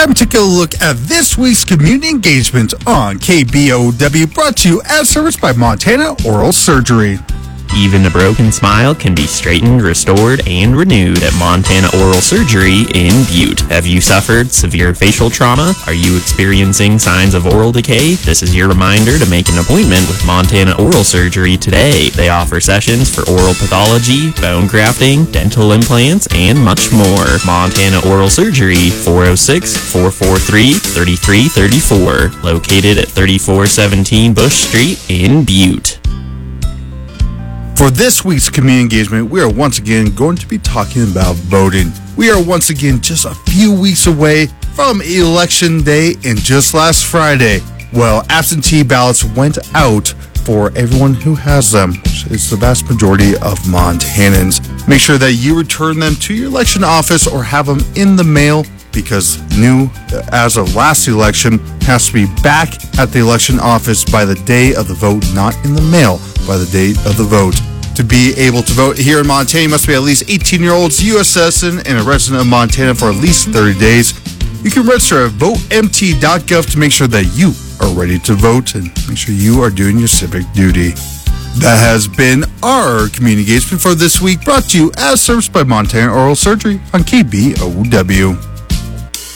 time to take a look at this week's community engagement on KBOW, brought to you as serviced by Montana Oral Surgery. Even a broken smile can be straightened, restored, and renewed at Montana Oral Surgery in Butte. Have you suffered severe facial trauma? Are you experiencing signs of oral decay? This is your reminder to make an appointment with Montana Oral Surgery today. They offer sessions for oral pathology, bone grafting, dental implants, and much more. Montana Oral Surgery, 406-443-3334. Located at 3417 Bush Street in Butte. For this week's community engagement, we are once again going to be talking about voting. We are once again just a few weeks away from Election Day, and just last Friday, absentee ballots went out for everyone who has them, which is the vast majority of Montanans. Make sure that you return them to your election office or have them in the mail, because new as of last election has to be back at the election office by the day of the vote, not in the mail by the date of the vote. To be able to vote here in Montana, you must be at least 18-year-olds, U.S. citizen, and a resident of Montana for at least 30 days. You can register at votemt.gov to make sure that you are ready to vote and make sure you are doing your civic duty. That has been our community engagement for this week, brought to you as serviced by Montana Oral Surgery on KBOW.